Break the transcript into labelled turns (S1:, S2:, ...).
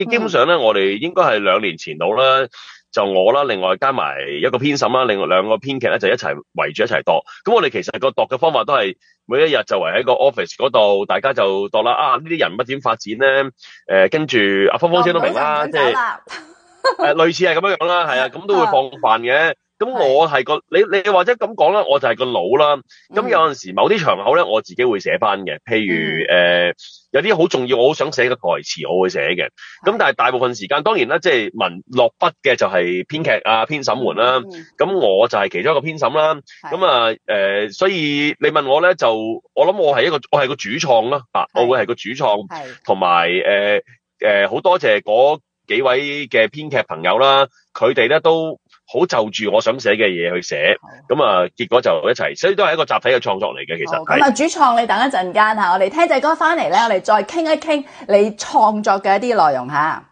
S1: 基本上咧，我哋應該係2年前到啦，就我啦，另外加埋一個編審啦，另外2個編劇咧就一齊圍住一齊度。咁我哋其實個度嘅方法都係每一日就圍喺個 office 嗰度，大家就度啦。呢啲人物點發展咧？跟住阿芳芳姐都明啦，即係類似係咁樣啦，係啊，咁都會放飯嘅。咁我係你或者咁講啦，我就係個腦啦。咁有陣時某啲場口咧，我自己會寫翻嘅。譬如有啲好重要，我好想寫嘅台詞，我會寫嘅。咁但係大部分時間當然啦，即係文落筆嘅就係編劇啊、編審們啦。咁我就係其中一個編審啦。咁所以你問我咧，就我諗我係個主創啦。我會係個主創，同埋好多謝嗰幾位嘅編劇朋友啦，佢哋咧都好就住我想寫嘅嘢去寫，咁結果就一齊，所以都係一個集體嘅創作嚟嘅。其實
S2: 咁主創你等一陣間嚇，我哋聽隻歌翻嚟咧，我哋再傾一傾你創作嘅一啲內容嚇。